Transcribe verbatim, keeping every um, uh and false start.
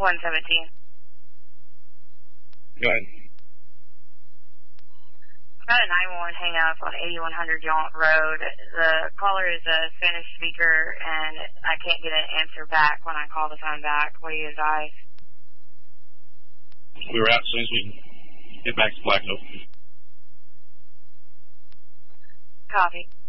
one seventeen. Go ahead. Got a nine one one hang up on eighty-one hundred Yount Road. The caller is a Spanish speaker, and I can't get an answer back when I call the phone back. What do you advise? We were out as soon as we get back to Black Oak. Copy.